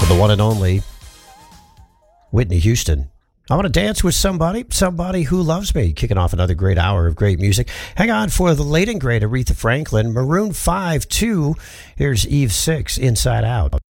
the one and only Whitney Houston. I want to dance with somebody who loves me. Kicking off another great hour of great music. Hang on for the late and great Aretha Franklin. Maroon 5, 2. Here's Eve 6, Inside Out.